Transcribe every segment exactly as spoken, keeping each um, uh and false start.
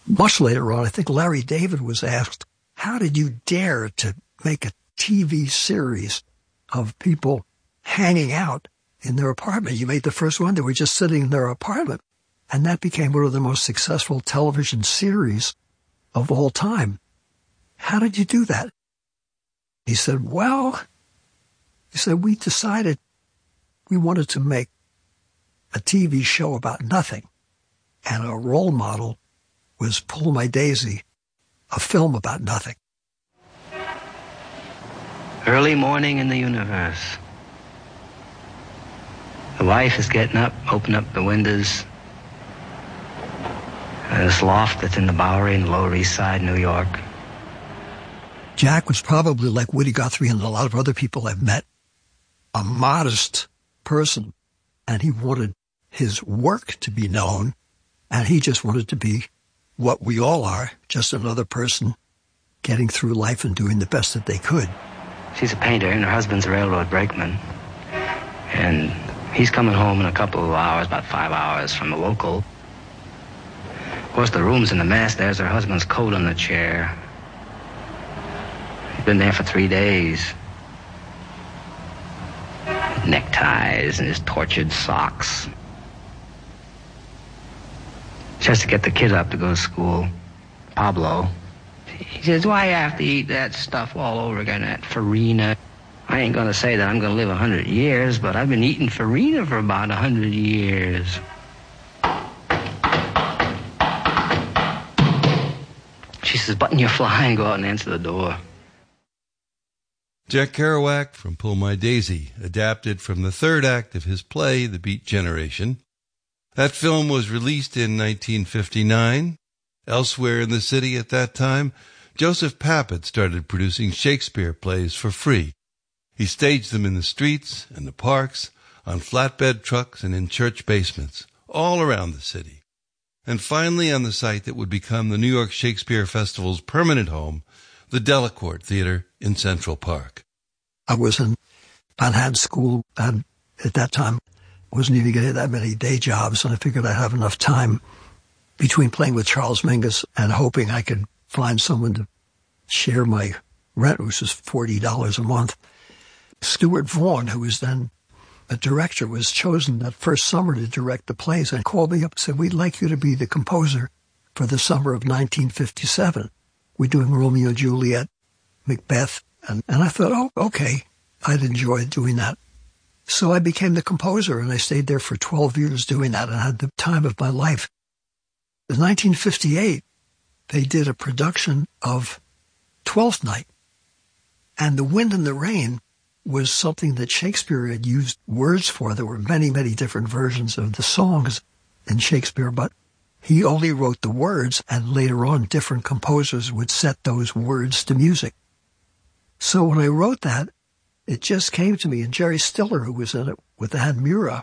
Much later on, I think Larry David was asked, how did you dare to make a T V series of people hanging out in their apartment? You made the first one. They were just sitting in their apartment. And that became one of the most successful television series of all time. How did you do that? He said, well, he said, we decided we wanted to make a T V show about nothing. And our role model was Pull My Daisy, a film about nothing. Early morning in the universe. The wife is getting up, open up the windows. And this loft that's in the Bowery in the Lower East Side, New York. Jack was probably like Woody Guthrie and a lot of other people I've met, a modest person, and he wanted his work to be known, and he just wanted to be what we all are, just another person getting through life and doing the best that they could. She's a painter, and her husband's a railroad brakeman. And he's coming home in a couple of hours, about five hours from the local. Of course, the room's in a mess. There's her husband's coat on the chair. He's been there for three days. Neckties and his tortured socks. She has to get the kid up to go to school. Pablo. He says, why you have to eat that stuff all over again, that farina? I ain't gonna say that I'm gonna live a hundred years, but I've been eating farina for about a hundred years. She says, button your fly and go out and answer the door. Jack Kerouac from Pull My Daisy, adapted from the third act of his play, The Beat Generation. That film was released in nineteen fifty-nine. Elsewhere in the city at that time, Joseph Pappett started producing Shakespeare plays for free. He staged them in the streets and the parks, on flatbed trucks and in church basements, all around the city. And finally on the site that would become the New York Shakespeare Festival's permanent home, the Delacorte Theater in Central Park. I was in Manhattan School, and at that time wasn't even getting that many day jobs, and I figured I'd have enough time between playing with Charles Mingus and hoping I could find someone to share my rent, which was forty dollars a month. Stuart Vaughan, who was then a director, was chosen that first summer to direct the plays and called me up and said, we'd like you to be the composer for the summer of nineteen fifty-seven. We're doing Romeo and Juliet, Macbeth, and, and I thought, oh, okay, I'd enjoy doing that. So I became the composer, and I stayed there for twelve years doing that and had the time of my life. In nineteen fifty-eight, they did a production of Twelfth Night, and The Wind and the Rain was something that Shakespeare had used words for. There were many, many different versions of the songs in Shakespeare, but he only wrote the words, and later on different composers would set those words to music. So when I wrote that, it just came to me, and Jerry Stiller, who was in it with Ann Mura,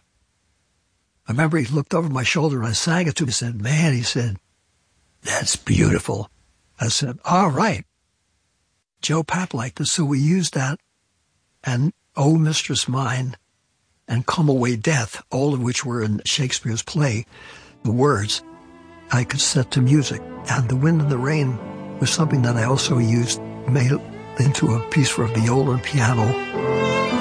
I remember he looked over my shoulder and I sang it to him. He said, man, he said, that's beautiful. I said, all right. Joe Papp liked it, so we used that, and Oh, Mistress Mine, and Come Away Death, all of which were in Shakespeare's play, the words I could set to music. And The Wind and the Rain was something that I also used, made it into a piece for viola and piano.